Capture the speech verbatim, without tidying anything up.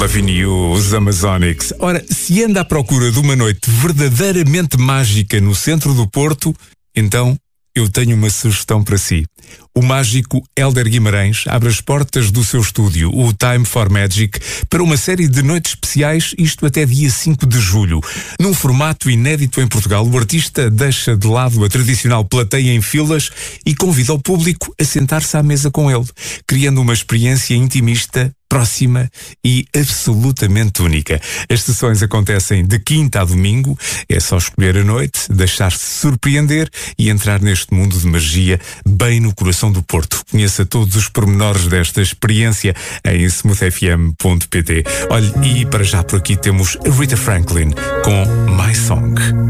Loving You, os Amazonics. Ora, se anda à procura de uma noite verdadeiramente mágica no centro do Porto, então eu tenho uma sugestão para si. O mágico Hélder Guimarães abre as portas do seu estúdio, o Time for Magic, para uma série de noites especiais, isto até dia cinco de julho. Num formato inédito em Portugal, o artista deixa de lado a tradicional plateia em filas e convida o público a sentar-se à mesa com ele, criando uma experiência intimista, próxima e absolutamente única. As sessões acontecem de quinta a domingo, é só escolher a noite, deixar-se surpreender e entrar neste mundo de magia bem no coração do Porto. Conheça todos os pormenores desta experiência em smooth f m ponto p t. Olhe, e para já por aqui temos Rita Franklin com My Song.